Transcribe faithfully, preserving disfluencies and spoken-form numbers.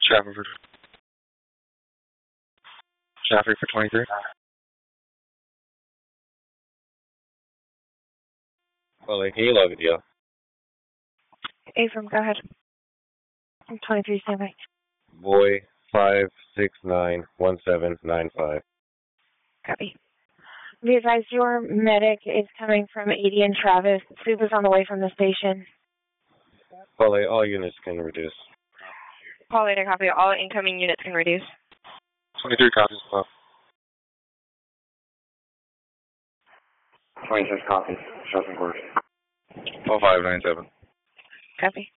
Traffic for traffic for twenty-three. Well, like, can you log it, yeah? Abram, go ahead. twenty-three, standby. Boy, five six nine one seven nine five. Copy. Be advised, your medic is coming from eighty and Travis. Soup is on the way from the station. Well, like, all units can reduce. Call later, copy. All incoming units can reduce. twenty-three copies, Pop. twenty-six copies. Shelton Court. Oh five nine seven. Copy.